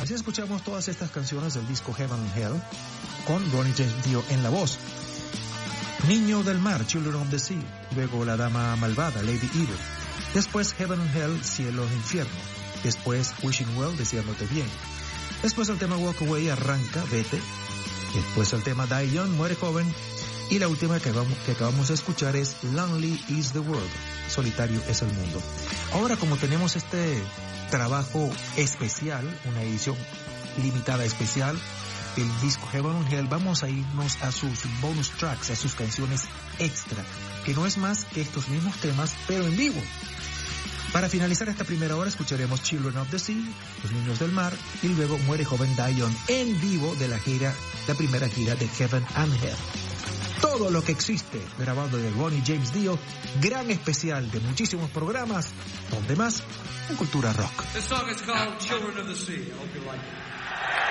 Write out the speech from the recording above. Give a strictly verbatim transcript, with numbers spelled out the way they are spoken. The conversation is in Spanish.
Así escuchamos todas estas canciones del disco Heaven and Hell con Ronnie James Dio en la voz. Niño del Mar, Children of the Sea. Luego La Dama Malvada, Lady Evil. Después Heaven and Hell, Cielo e Infierno. Después Wishing Well, Deseándote Bien. Después el tema Walk Away, Arranca, Vete. Después el tema Die Young, Muere Joven. Y la última que acabamos, que acabamos de escuchar es Lonely is the World, Solitario es el Mundo. Ahora, como tenemos este trabajo especial, una edición limitada especial del disco Heaven and Hell, vamos a irnos a sus bonus tracks, a sus canciones extra, que no es más que estos mismos temas, pero en vivo. Para finalizar esta primera hora escucharemos Children of the Sea, Los Niños del Mar, y luego Muere Joven, Die Young, en vivo de la gira, la primera gira de Heaven and Hell. Todo lo que existe, grabado de Ronnie James Dio, gran especial de muchísimos programas, donde más, en Cultura Rock. This song is called Children of the Sea. I hope you like it.